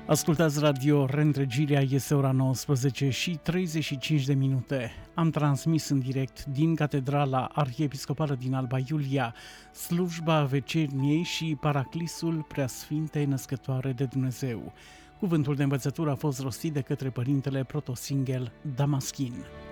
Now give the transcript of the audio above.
Ascultați radio, reîntregirea este ora 19 și 35 de minute. Am transmis în direct din Catedrala Arhiepiscopală din Alba Iulia slujba vecerniei și paraclisul Preasfintei Născătoare de Dumnezeu. Cuvântul de învățătură a fost rostit de către părintele protosinghel Damaschin.